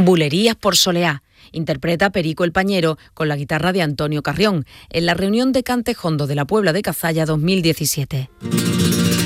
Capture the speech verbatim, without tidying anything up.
Bulerías por Soleá. Interpreta Perico el Pañero con la guitarra de Antonio Carrión en la reunión de Cantejondo de la Puebla de Cazalla dos mil diecisiete.